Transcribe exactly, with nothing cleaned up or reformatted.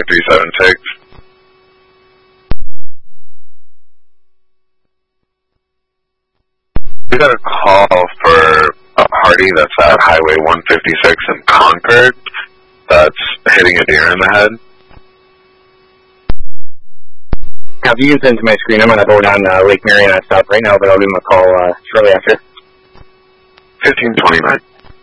three seven six. We got a call for a party that's at Highway one fifty-six in Concord that's hitting a deer in the head. Have you used into my screen? I'm going to go down uh, Lake Marion and stop right now, but I'll give him a call uh, shortly after. fifteen twenty-nine.